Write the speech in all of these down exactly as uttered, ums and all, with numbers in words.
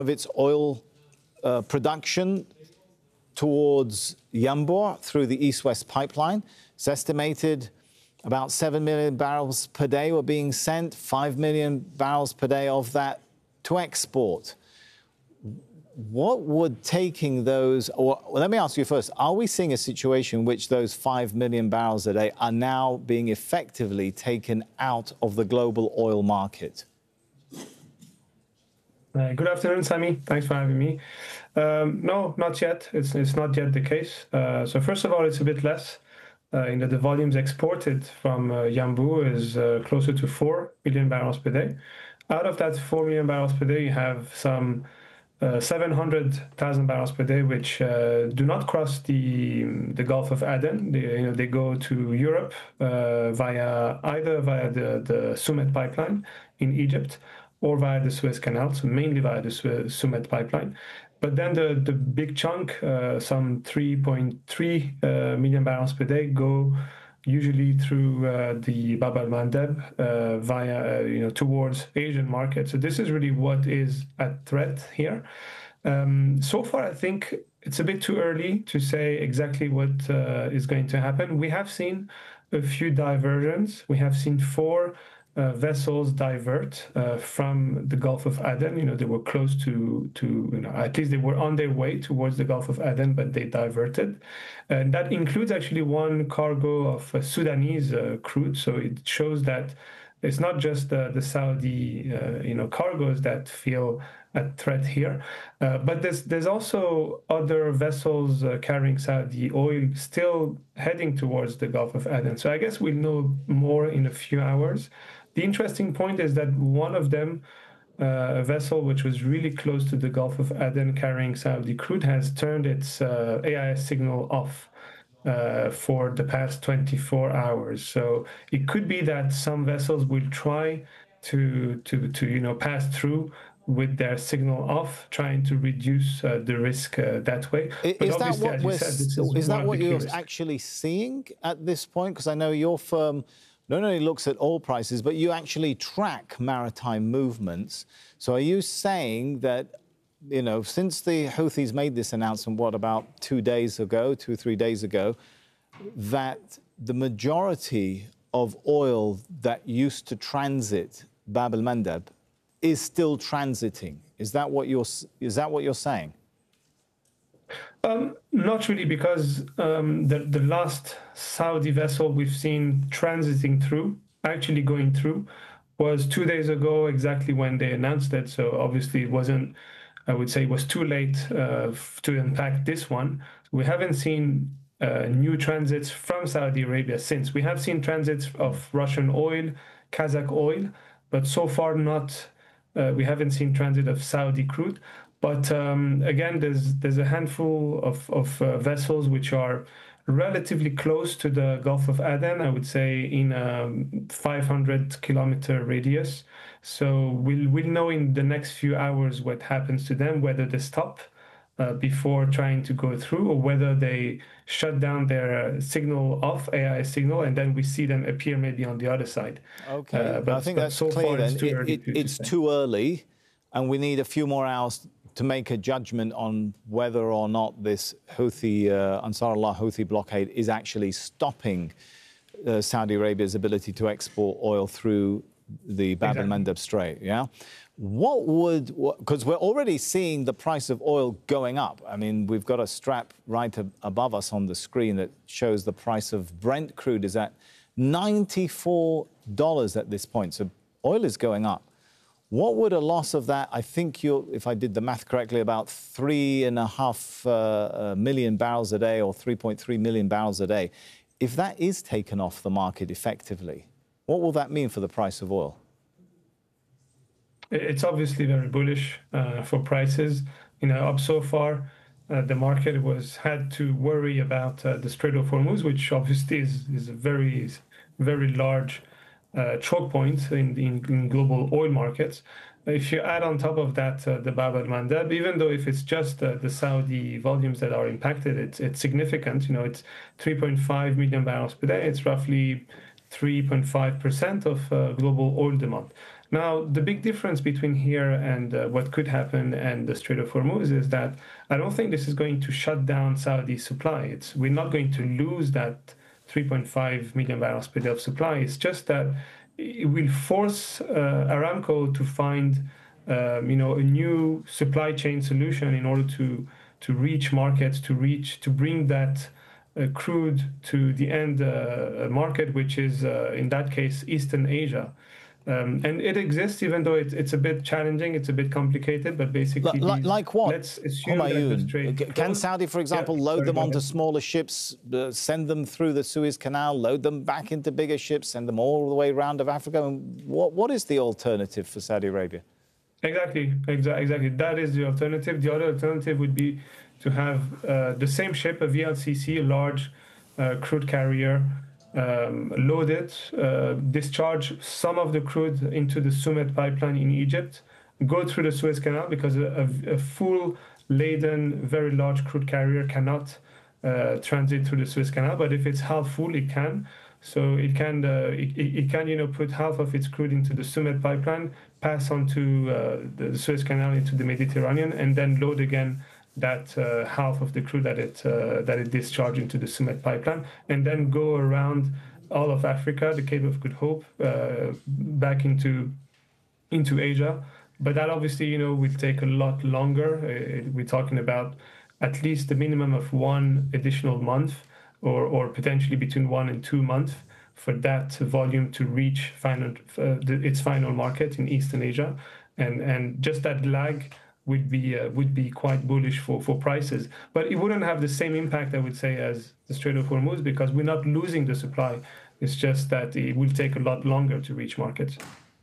of its oil uh, production towards Yanbu through the East-West pipeline. It's estimated about seven million barrels per day were being sent, five million barrels per day of that to export. What would taking those, or well, let me ask you first, are we seeing a situation in which those five million barrels a day are now being effectively taken out of the global oil market? Uh, good afternoon, Sami. Thanks for having me. Um, no, not yet. It's, it's not yet the case. Uh, so first of all, it's a bit less. Uh, in that the volumes exported from uh, Yanbu is uh, closer to four million barrels per day. Out of that four million barrels per day, you have some uh, seven hundred thousand barrels per day, which uh, do not cross the the Gulf of Aden. They, you know, they go to Europe uh, via either via the, the Sumet pipeline in Egypt or via the Suez Canal, so mainly via the Suez, Sumet pipeline. But then the, the big chunk, uh, some three point three uh, million barrels per day, go usually through uh, the Bab el-Mandeb uh, via, uh, you know, towards Asian markets. So this is really what is at threat here. Um, so far, I think it's a bit too early to say exactly what uh, is going to happen. We have seen a few diversions. We have seen four Uh, vessels divert uh, from the Gulf of Aden. You know, they were close to, to you know, at least they were on their way towards the Gulf of Aden, but they diverted. And that includes actually one cargo of uh, Sudanese uh, crude. So it shows that it's not just the, the Saudi, uh, you know, cargoes that feel a threat here, uh, but there's there's also other vessels uh, carrying Saudi oil still heading towards the Gulf of Aden. So I guess we'll know more in a few hours. The interesting point is that one of them, uh, a vessel which was really close to the Gulf of Aden carrying Saudi crude, has turned its uh, A I S signal off uh, for the past twenty-four hours. So it could be that some vessels will try to to to you know pass through with their signal off, trying to reduce uh, the risk uh, that way. Is, but is that what, as you said, this is, is that what you're risk. actually seeing at this point? Because I know your firm not only looks at oil prices, but you actually track maritime movements. So are you saying that, you know, since the Houthis made this announcement, what, about two days ago, two, three days ago, that the majority of oil that used to transit Bab el-Mandeb is still transiting? Is that what you're, is that what you're saying? Um, not really, because um, the, the last Saudi vessel we've seen transiting through, actually going through, was two days ago, exactly when they announced it. So obviously it wasn't, I would say it was too late uh, to impact this one. We haven't seen uh, new transits from Saudi Arabia since. We have seen transits of Russian oil, Kazakh oil, but so far not, uh, we haven't seen transit of Saudi crude. But um, again, there's there's a handful of, of uh, vessels which are relatively close to the Gulf of Aden, I would say in a five hundred kilometer radius. So we'll, we'll know in the next few hours what happens to them, whether they stop uh, before trying to go through, or whether they shut down their uh, signal off, A I signal, and then we see them appear maybe on the other side. Okay, uh, but I think but that's so clear far then. It's too It, early. it, to, it's to too early, and we need a few more hours to make a judgment on whether or not this Houthi, uh, Ansar Allah Houthi blockade is actually stopping uh, Saudi Arabia's ability to export oil through the Bab Exactly. el-Mandeb Strait, yeah? What would, because we're already seeing the price of oil going up. I mean, we've got a strap right ab above us on the screen that shows the price of Brent crude is at ninety-four dollars at this point. So oil is going up. What would a loss of that, I think you, if I did the math correctly, about three and a half uh, million barrels a day or three point three million barrels a day, if that is taken off the market effectively, what will that mean for the price of oil? It's obviously very bullish uh, for prices. You know, up so far, uh, the market was had to worry about uh, the Strait of Hormuz, which obviously is, is a very, very large uh, choke point in, in, in global oil markets. If you add on top of that uh, the Bab el-Mandeb, even though if it's just uh, the Saudi volumes that are impacted, it's it's significant. You know, it's three point five million barrels per day. It's roughly three point five percent of uh, global oil demand. Now, the big difference between here and uh, what could happen and the Strait of Hormuz is that I don't think this is going to shut down Saudi supply. It's, we're not going to lose that three point five million barrels per day of supply. It's just that it will force uh, Aramco to find um, you know, a new supply chain solution in order to, to reach markets, to reach, to bring that uh, crude to the end uh, market, which is, uh, in that case, Eastern Asia. Um, and it exists, even though it's, it's a bit challenging, it's a bit complicated, but basically... Like, these, like what? Let's assume that the Strait Can Saudi, for example, yeah, load sorry, them onto smaller ships, uh, send them through the Suez Canal, load them back into bigger ships, send them all the way around of Africa? And what, what is the alternative for Saudi Arabia? Exactly, exa exactly. That is the alternative. The other alternative would be to have uh, the same ship, a V L C C, a large uh, crude carrier, Um, load it, uh, discharge some of the crude into the Sumet pipeline in Egypt, go through the Suez Canal, because a, a, a full laden, very large crude carrier cannot uh, transit through the Suez Canal. But if it's half full, it can. So it can, uh, it, it can, you know, put half of its crude into the Sumet pipeline, pass on to uh, the Suez Canal into the Mediterranean, and then load again that uh, half of the crude that it uh, that it discharged into the Sumet pipeline, and then go around all of Africa, the Cape of Good Hope, uh, back into into Asia. But that obviously, you know, will take a lot longer. Uh, we're talking about at least a minimum of one additional month, or or potentially between one and two months for that volume to reach final uh, the, its final market in Eastern Asia, and and just that lag would be uh, would be quite bullish for, for prices. But it wouldn't have the same impact, I would say, as the Strait of Hormuz, because we're not losing the supply. It's just that it will take a lot longer to reach markets.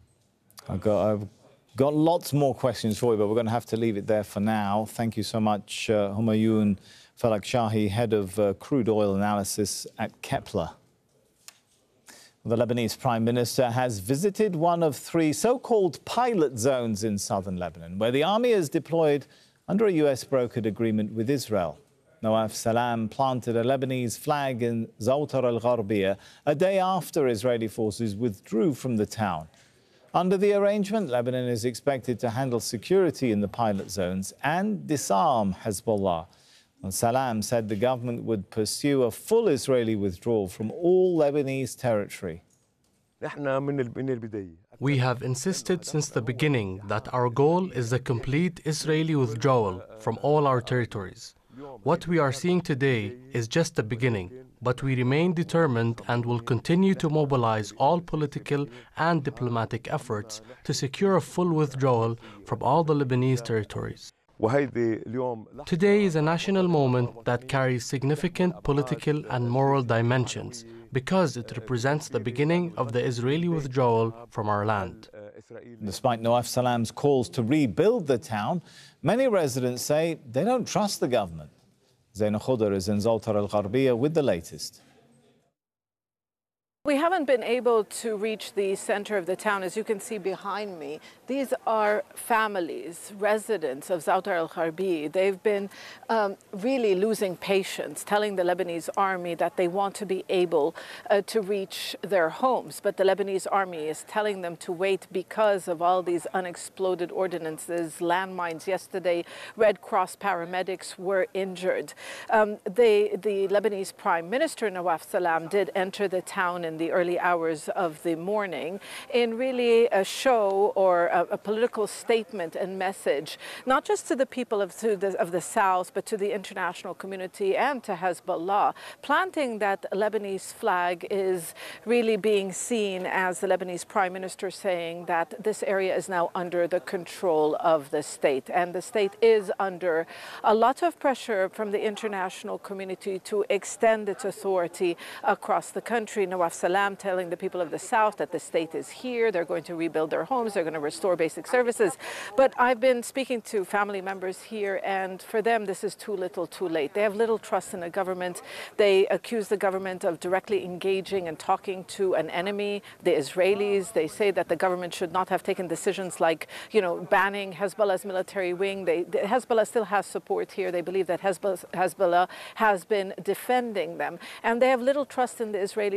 I've got, I've got lots more questions for you, but we're going to have to leave it there for now. Thank you so much, uh, Humayun Falak-Shahi, Head of uh, Crude Oil Analysis at Kepler. The Lebanese Prime Minister has visited one of three so-called pilot zones in southern Lebanon, where the army is deployed under a U S-brokered agreement with Israel. Nawaf Salam planted a Lebanese flag in Zawtar al-Gharbiyah a day after Israeli forces withdrew from the town. Under the arrangement, Lebanon is expected to handle security in the pilot zones and disarm Hezbollah. Salam said the government would pursue a full Israeli withdrawal from all Lebanese territory. We have insisted since the beginning that our goal is the complete Israeli withdrawal from all our territories. What we are seeing today is just the beginning, but we remain determined and will continue to mobilize all political and diplomatic efforts to secure a full withdrawal from all the Lebanese territories. Today is a national moment that carries significant political and moral dimensions because it represents the beginning of the Israeli withdrawal from our land. Despite Nawaf Salam's calls to rebuild the town, many residents say they don't trust the government. Zaina Khudr is in Zawtar al-Gharbiyah with the latest. We haven't been able to reach the center of the town. As you can see behind me, these are families, residents of Zawtar al-Gharbiyah. They've been um, really losing patience, telling the Lebanese army that they want to be able uh, to reach their homes. But the Lebanese army is telling them to wait because of all these unexploded ordinances, landmines. Yesterday, Red Cross paramedics were injured. Um, they, the Lebanese Prime Minister, Nawaf Salam, did enter the town in the early hours of the morning in really a show or a, a political statement and message, not just to the people of, to the, of the South, but to the international community and to Hezbollah, planting that Lebanese flag is really being seen as the Lebanese Prime Minister saying that this area is now under the control of the state. And the state is under a lot of pressure from the international community to extend its authority across the country. Nawaf Salam telling the people of the South that the state is here, they're going to rebuild their homes, they're going to restore basic services. But I've been speaking to family members here, and for them this is too little too late. They have little trust in the government. They accuse the government of directly engaging and talking to an enemy, the Israelis. They say that the government should not have taken decisions like, you know, banning Hezbollah's military wing. They, Hezbollah still has support here. They believe that Hezbollah, Hezbollah has been defending them. And they have little trust in the Israelis, and they feel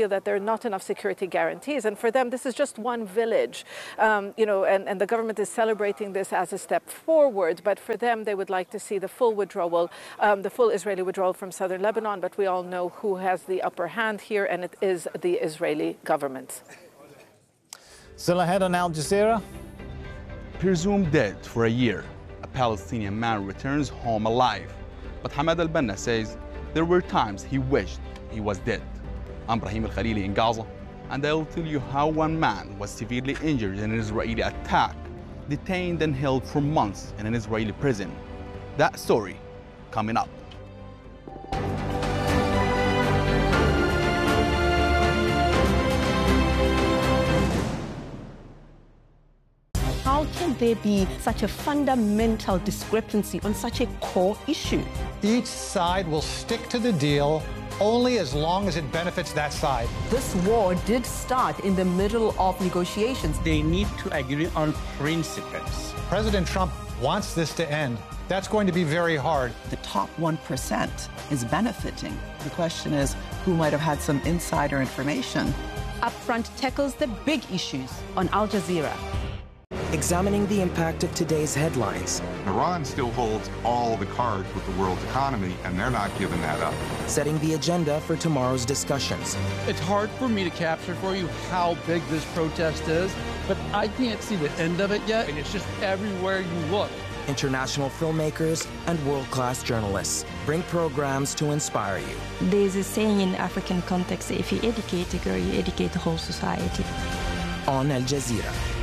feel that there are not enough security guarantees. And for them, this is just one village, um, you know, and, and the government is celebrating this as a step forward. But for them, they would like to see the full withdrawal, um, the full Israeli withdrawal from southern Lebanon. But we all know who has the upper hand here, and it is the Israeli government. Still ahead on Al Jazeera. Presumed dead for a year, a Palestinian man returns home alive. But Hamad al-Banna says there were times he wished he was dead. I'm Brahim al-Khalili in Gaza, and I'll tell you how one man was severely injured in an Israeli attack, detained and held for months in an Israeli prison. That story coming up. How can there be such a fundamental discrepancy on such a core issue? Each side will stick to the deal only as long as it benefits that side. This war did start in the middle of negotiations. They need to agree on principles. President Trump wants this to end. That's going to be very hard. The top one percent is benefiting. The question is, who might have had some insider information? Upfront tackles the big issues on Al Jazeera. Examining the impact of today's headlines. Iran still holds all the cards with the world's economy, and they're not giving that up. Setting the agenda for tomorrow's discussions. It's hard for me to capture for you how big this protest is, but I can't see the end of it yet, and it's just everywhere you look. International filmmakers and world-class journalists bring programs to inspire you. There's a saying in African context, if you educate a girl, you educate the whole society. On Al Jazeera.